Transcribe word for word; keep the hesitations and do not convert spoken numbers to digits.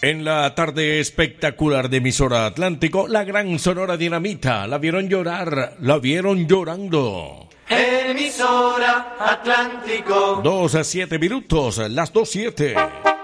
En la tarde espectacular de emisora Atlántico, la gran Sonora Dinamita, la vieron llorar, la vieron llorando. Emisora Atlántico. Dos a siete minutos, las dos siete.